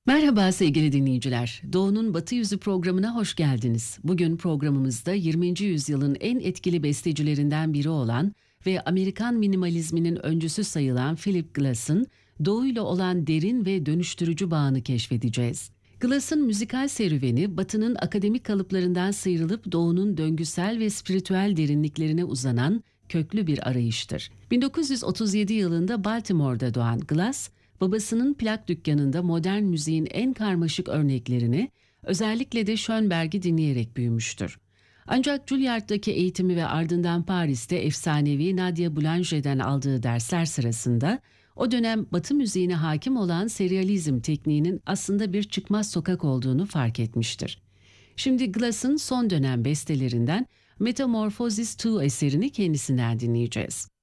Merhaba sevgili dinleyiciler. Doğu'nun Batı Yüzü programına hoş geldiniz. Bugün programımızda 20. yüzyılın en etkili bestecilerinden biri olan ve Amerikan minimalizminin öncüsü sayılan Philip Glass'ın Doğu'yla olan derin ve dönüştürücü bağını keşfedeceğiz. Glass'ın müzikal serüveni, Batı'nın akademik kalıplarından sıyrılıp Doğu'nun döngüsel ve spiritüel derinliklerine uzanan köklü bir arayıştır. 1937 yılında Baltimore'da doğan Glass, babasının plak dükkanında modern müziğin en karmaşık örneklerini, özellikle de Schönberg'i dinleyerek büyümüştür. Ancak Juilliard'daki eğitimi ve ardından Paris'te efsanevi Nadia Boulanger'den aldığı dersler sırasında, o dönem Batı müziğine hakim olan serializm tekniğinin aslında bir çıkmaz sokak olduğunu fark etmiştir. Şimdi Glass'ın son dönem bestelerinden Metamorphosis 2 eserini kendisinden dinleyeceğiz.